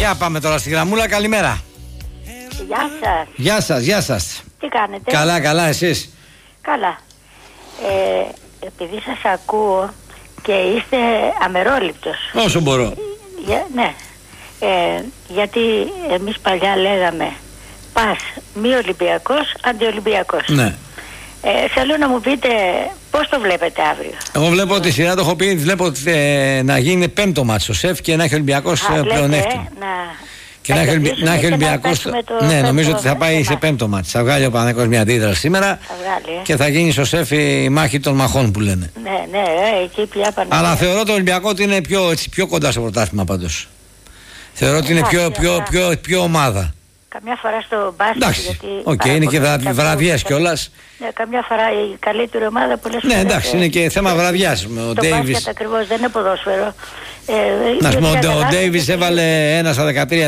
Για πάμε τώρα στη γραμμούλα, καλημέρα. Γεια σας. Γεια σας, γεια σας. Τι κάνετε? Καλά, καλά, εσείς? Καλά. Επειδή σας ακούω και είστε αμερόληπτος. Όσο μπορώ. Ναι. Γιατί εμείς παλιά λέγαμε πας μη Ολυμπιακός, αντιολυμπιακός. Ναι. Θέλω να μου πείτε πώς το βλέπετε αύριο. Εγώ βλέπω τη σειρά, το έχω πει, βλέπω να γίνει πέμπτο μάτσο στο ΣΕΦ και να έχει Ολυμπιακός πλεονέκτημα. Και να έχει Ολυμπιακός. Ναι, νομίζω ότι θα πάει σε πέμπτο μάτσο. Θα βγάλει ο Παναθηναϊκός μια αντίδραση σήμερα και θα γίνει στο ΣΕΦ η μάχη των μαχών που λένε. Ναι, εκεί πια πάνε. Αλλά θεωρώ το Ολυμπιακό ότι είναι πιο κοντά στο πρωτάθλημα πάντως. Θεωρώ ότι είναι πιο ομάδα. Καμιά φορά στο μπάσκετ. Εντάξει, είναι και βραδιές κιόλας. Ναι, καμιά φορά η καλύτερη ομάδα πολλές φορές. Ναι, εντάξει, είναι και θέμα βραδιάς. Το μπάσκετ ακριβώς δεν είναι ποδόσφαιρο. Να πούμε, ο Ντέιβις έβαλε 1 στα 13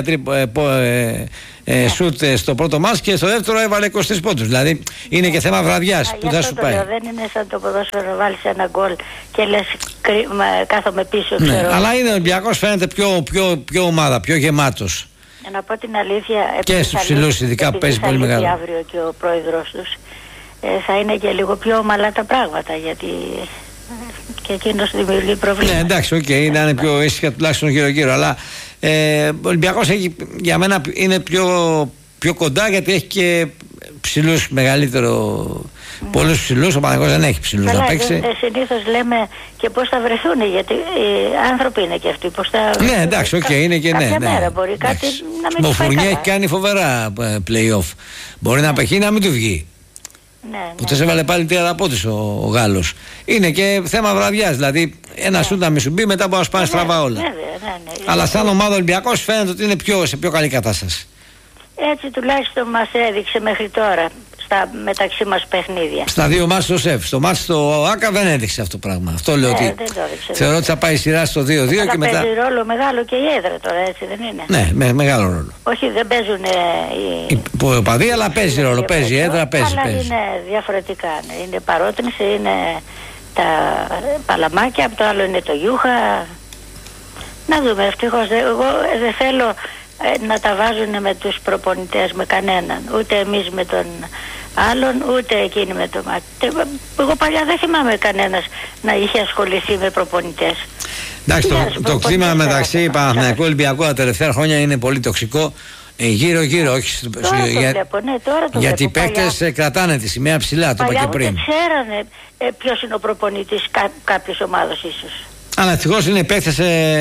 σουτ στο πρώτο μάτς και στο δεύτερο έβαλε 23 πόντους. Δηλαδή είναι και θέμα βραδιάς που θα σου πάει. Δεν είναι σαν το ποδόσφαιρο να βάλεις ένα γκολ και λες κάθομαι πίσω. Ναι, αλλά είναι ο Ολυμπιακός, φαίνεται πιο ομάδα, πιο γεμάτος. Για να πω την αλήθεια, και στους ψηλούς ειδικά παίζει πολύ μεγάλο. Αύριο και ο πρόεδρος τους θα είναι και λίγο πιο ομαλά τα πράγματα, γιατί και εκείνος δημιουργεί προβλήματα. Ναι, εντάξει, να είναι πιο ήσυχα τουλάχιστον γύρω-γύρω, αλλά ο Ολυμπιακός για μένα είναι πιο κοντά, γιατί έχει και ψηλούς μεγαλύτερο. Πολλούς ψηλούς, ο Παναθηναϊκός δεν έχει ψηλούς να παίξει. Συνήθως λέμε και πώς θα βρεθούν, γιατί οι άνθρωποι είναι και αυτοί. Πώς θα... Ναι, εντάξει, είναι και κάποια μέρα μπορεί κάτι να μην του πάει Φουρνιέ καλά. έχει κάνει φοβερά play-off. Μπορεί να πετύχει να μην του βγει. Που έβαλε πάλι 30 πόντους ο Γάλλος. Είναι και θέμα βραδιάς. Δηλαδή ένα σούτ να μην σου μπει, μετά μπορεί να σου πάνε στραβά όλα. Αλλά σαν ομάδα Ολυμπιακός φαίνεται ότι είναι σε πιο καλή κατάσταση. Έτσι τουλάχιστον μας έδειξε μέχρι τώρα στα μεταξύ μας παιχνίδια. Στα δύο μάτς στο ΣΕΦ. Στο μάτς στο ΆΚΑ δεν έδειξε αυτό το πράγμα. Αυτό λέω ότι θεωρώ ότι θα πάει η σειρά στο 2-2 και μετά. Παίζει ρόλο μεγάλο και η έδρα τώρα, έτσι δεν είναι? Ναι, μεγάλο ρόλο. Όχι, δεν παίζουν οι οπαδοί, αλλά παίζει ρόλο. Παίζει η έδρα, παίζει. Αλλά είναι διαφορετικά. Είναι παρότρινση, είναι τα παλαμάκια, από το άλλο είναι το γιούχα. Να δούμε, ευτυχώς. Εγώ δεν θέλω να τα βάζουν με τους προπονητές, με κανέναν. Ούτε εμείς με τον άλλον, ούτε εκείνοι με το μάτι. Εγώ παλιά δεν θυμάμαι κανένας να είχε ασχοληθεί με προπονητές. Εντάξει, το κλίμα μεταξύ Παναθηναϊκού και Ολυμπιακού τα τελευταία χρόνια είναι πολύ τοξικό. Γύρω-γύρω, όχι γιατί οι παίκτες κρατάνε τη σημαία ψηλά, το είπα και πριν. Δεν ξέρανε ποιος είναι ο προπονητής κάποιες ομάδες ίσως. Αλλά ευτυχώς είναι παίκτες.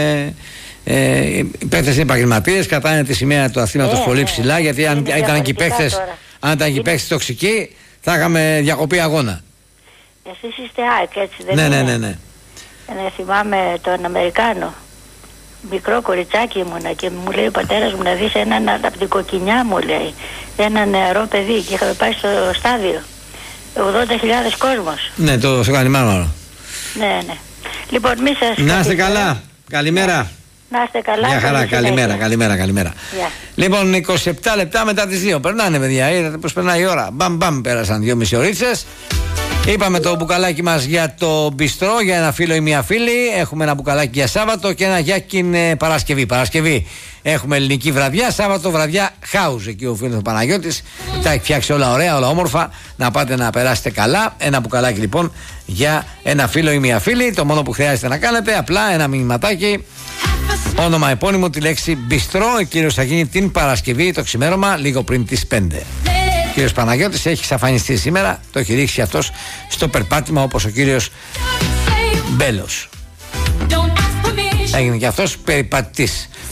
Οι παίκτες είναι επαγγελματίες, κρατάνε τη σημαία του αθλήματος πολύ ψηλά, γιατί αν ήταν και οι παίκτες τοξικοί θα είχαμε διακοπή αγώνα. Εσείς είστε ΑΕΚ, έτσι δεν είναι? Ναι. Θυμάμαι τον Αμερικάνο, μικρό κοριτσάκι ήμουνα και μου λέει ο πατέρας μου να δεις έναν από την Κοκκινιά, μου λέει, ένα νεαρό παιδί, και είχαμε πάει στο στάδιο, 80.000 κόσμος. Ναι, το Κανημάνο. Ναι. Λοιπόν, μη σας... Να είστε καλά, καλημέρα. Να είστε καλά. Μια χαρά, καλημέρα. Yeah. Λοιπόν, 27 λεπτά μετά τις 2. Περνάνε, παιδιά, είδατε πως περνάει η ώρα. Μπαμ, πέρασαν 2,5 ωρίτσες. Είπαμε το μπουκαλάκι μας για το μπιστρό, για ένα φίλο ή μια φίλη. Έχουμε ένα μπουκαλάκι για Σάββατο και ένα για Παρασκευή. Έχουμε ελληνική βραδιά, Σάββατο βραδιά house. Εκεί ο φίλος ο Παναγιώτης τα έχει φτιάξει όλα ωραία, όλα όμορφα. Να πάτε να περάσετε καλά. Ένα μπουκαλάκι λοιπόν για ένα φίλο ή μια φίλη. Το μόνο που χρειάζεται να κάνετε, απλά ένα μηνυματάκι, όνομα επώνυμο, τη λέξη μπιστρό. Ο κύριος θα γίνει την Παρασκευή το ξημέρωμα, λίγο πριν τις 5. Ο κύριος Παναγιώτης έχει εξαφανιστεί σήμερα. Το έχει ρίξει αυτός στο περπάτημα, όπως ο κύριος Μπέλος. Έγινε και αυτός περιπατητής.